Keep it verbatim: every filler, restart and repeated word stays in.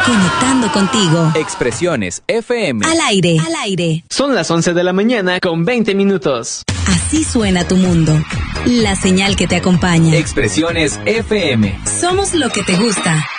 conectando contigo. Expresiones F M. Al aire, al aire. Son las once de la mañana con veinte minutos. Así suena tu mundo. La señal que te acompaña. Expresiones F M. Somos lo que te gusta.